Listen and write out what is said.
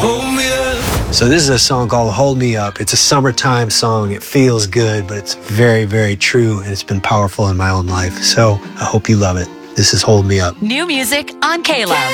So this is a song called Hold Me Up. It's a summertime song. It feels good, but it's very, very true, and it's been powerful in my own life. So I hope you love it. This is Hold Me Up. New music on K-Love.